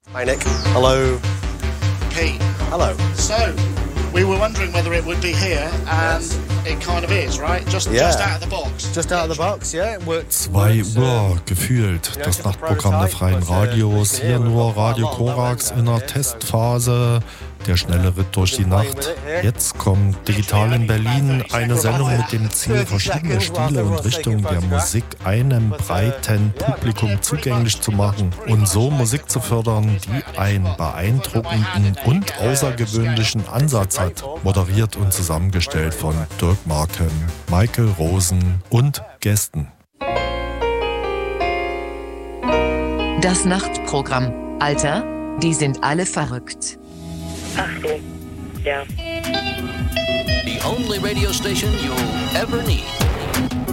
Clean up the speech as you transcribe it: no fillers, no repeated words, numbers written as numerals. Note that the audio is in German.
Hi Nick. Hello. Pete. Hello. So, we were wondering whether it would be here, and it kind of is, right? Just out of the box. Just out of the box, yeah. It works. 2 Uhr gefühlt, das Nachtprogramm der Freien Radios. Hier nur Radio Korax in der Testphase. Der schnelle Ritt durch die Nacht. Jetzt kommt Digital in Berlin, eine Sendung mit dem Ziel, verschiedene Stile und Richtungen der Musik einem breiten Publikum zugänglich zu machen und so Musik zu fördern, die einen beeindruckenden und außergewöhnlichen Ansatz hat. Moderiert und zusammengestellt von Dirk Marken, Michael Rosen und Gästen. Das Nachtprogramm. Alter, die sind alle verrückt. Ach so, ja. The only radio station you'll ever need.